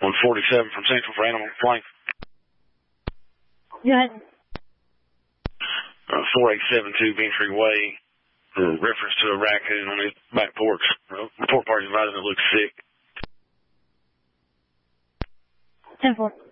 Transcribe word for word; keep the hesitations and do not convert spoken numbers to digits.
one forty-seven from Central for Animal Complaint. Go ahead. Uh, four eight seven two Ventry Way, uh, reference to a raccoon on his back porch. Uh, report party advising it looks sick. ten four.